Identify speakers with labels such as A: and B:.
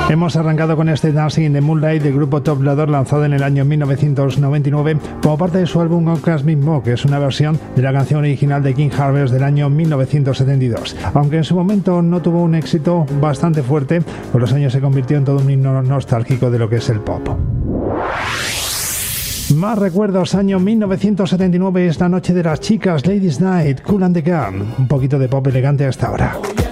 A: Hemos arrancado con este Dancing in the Moonlight del grupo Top Loader, lanzado en el año 1999 como parte de su álbum Orgasmic Mo, que es una versión de la canción original de King Harvest del año 1972. Aunque en su momento no tuvo un éxito bastante fuerte, con los años se convirtió en todo un himno nostálgico de lo que es el pop. Más recuerdos, año 1979, es la noche de las chicas, Ladies Night, Kool and the Gang. Un poquito de pop elegante hasta ahora.